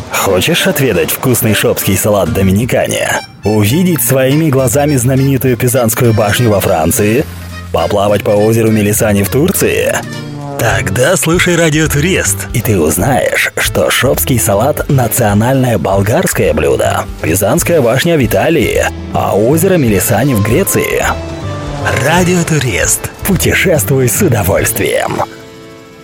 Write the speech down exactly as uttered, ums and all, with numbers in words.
Хочешь отведать вкусный шопский салат доминикане? Увидеть своими глазами знаменитую Пизанскую башню во Франции? Поплавать по озеру Мелисани в Турции? Тогда слушай Радио Турист, и ты узнаешь, что шопский салат – национальное болгарское блюдо, Пизанская башня в Италии, а озеро Мелисани в Греции. Радио Турист. Путешествуй с удовольствием.